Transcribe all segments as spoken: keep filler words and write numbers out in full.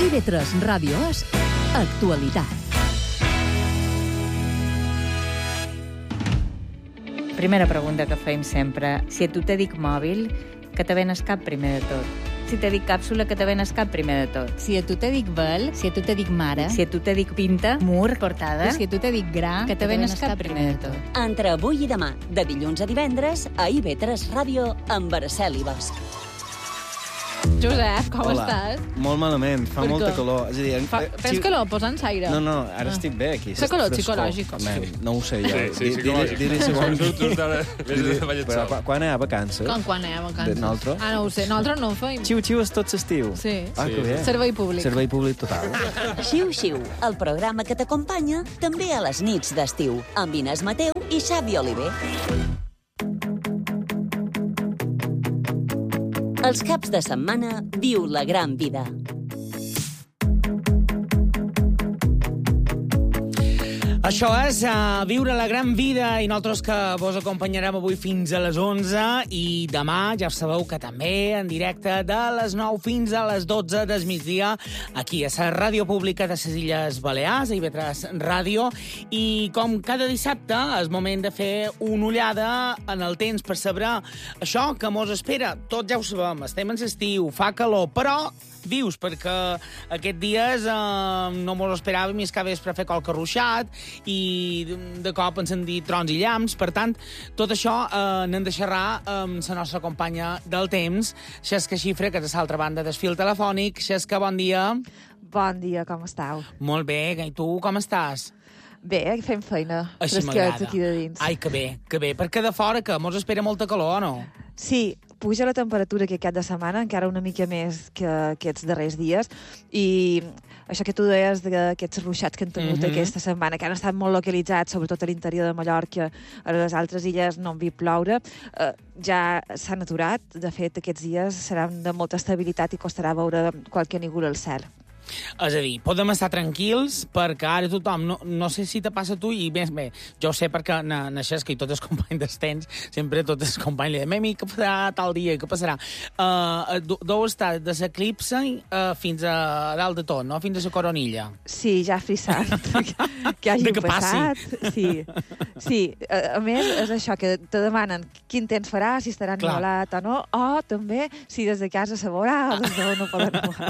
I V tres Ràdio és actualitat. Primera pregunta que fem sempre. Si a tu te dic mòbil, que te ven cap primer de tot? Si te dic càpsula, que te ven cap primer de tot? Si a tu te dic vel, si a tu te dic mare, Si a tu te dic pinta, mur, portada, si a tu te dic gra, que te ven cap primer de tot? Entre avui i demà, de dilluns a divendres, a I V tres Ràdio, amb Araceli Bosch. Josep, com Hola. estàs? Molt malament, fa Per molta què? calor. És a dir, Fa, eh, tens si- calor? Posa'ns aire. No, no, ara Ah. estic bé aquí. Fa calor Frescor. psicològic. Home, no ho sé jo. Sí, sí, Di- psicològic. Dir-li segons... Surtos d'ara, vés de ballet Però sol. quan- quan hi ha vacances? Com quan anem a vacances? De nosaltres? Ah, no ho sé. Nosaltres no ho feim. Xiu-xiu és tot l'estiu. Sí. Ah, que bé. Servei públic. Servei públic total. Xiu-xiu, el programa que t'acompanya també a les nits d'estiu, amb Inés Mateu i Xavi Oliver. Els caps de setmana viu la gran vida. Això és uh, viure la gran vida i nosaltres que vos acompanyarem avui fins a les onze i demà ja sabeu que també en directe de les nou fins a les dotze del migdia aquí a la Ràdio Pública de les Illes Balears, a I V tres Ràdio, i com cada dissabte és moment de fer una ullada en el temps per saber això que mos espera. Tots ja ho sabem, estem en l'estiu, fa calor, però vius, perquè aquests dies eh, no mos esperàvem i és que vespre fer qualque ruixat i de cop ens han dit trons i llamps. Per tant, tot això eh, n'hem de xerrar amb la nostra companya del temps, Xesca Xifre, que és a l'altra banda del fil telefònic. Xesca, bon dia. Bon dia, com estàu? Molt bé, i tu com estàs? Bé, fem feina. Així Fresquets m'agrada. aquí de dins. Ai, que bé, que bé. Perquè de fora, que mos espera molta calor, o no? Sí, puja la temperatura aquest cap de setmana, encara una mica més que aquests darrers dies, i això que tu deies d'aquests ruixats que han tingut Mhm. aquesta setmana, que han estat molt localitzats, sobretot a l'interior de Mallorca, a les altres illes no han vist ploure, eh, ja s'han aturat. De fet, aquests dies seran de molta estabilitat i costarà veure qualque nígol al cel. És a dir, podem estar tranquils perquè ara tothom, no, no sé si te passa a tu, i més bé, jo ho sé perquè na, na Xesca i tots els companys dels temps, sempre tots els companys li diuen, Memi, què passarà tal dia, què passarà? Uh, deu estar de l'eclipse uh, fins a dalt de tot, no? Fins a la coronilla. Sí, ja frissant, que hagi De que passat. Sí, sí. A, a més, és això, que te demanen quin temps farà, si estarà Clar. ennuvolat o no, o també si des de casa se veurà o des d'on no poden ennuvolar.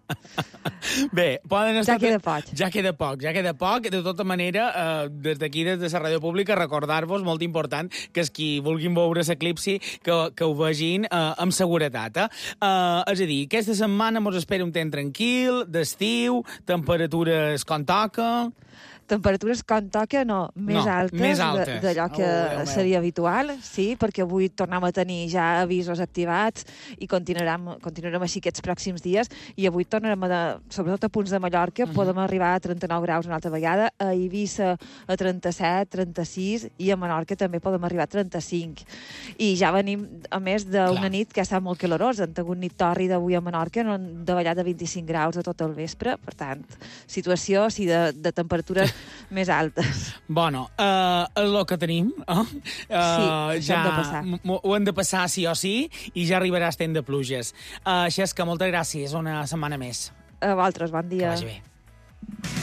Bé, poden estar... Ja queda poc. Ja queda poc, ja queda poc. De tota manera, eh, des d'aquí, des de la ràdio pública, recordar-vos, molt important, que els qui vulguin veure l'eclipsi, que, que ho vegin eh, amb seguretat. Eh? Eh, és a dir, aquesta setmana mos espera un temps tranquil, d'estiu, temperatures com toca... Temperatures com toca, no, més No, altes, més altes. de- d'allò que Oh, Déu meu. seria habitual, sí, perquè avui tornem a tenir ja avisos activats i continuarem, continuarem així aquests pròxims dies, i avui tornarem, a de, sobretot a punts de Mallorca, uh -huh. podem arribar a trenta-nou graus una altra vegada, a Eivissa a trenta-set, trenta-sis, i a Menorca també podem arribar a trenta-cinc. I ja venim, a més, d'una Clar. nit que ha estat molt calorosa. Han tingut nit tòrrida avui a Menorca, no han davallat de vint-i-cinc graus a tot el vespre, per tant, situació sí, de, de temperatures més altes. Bueno, uh, és el que tenim. Eh? Uh, això ja hem de passar. m- ho hem de passar sí o sí, i ja arribarà el temps de pluges. Uh, Xesca, moltes gràcies. Una setmana més. A vosaltres, bon Que dia. vagi bé.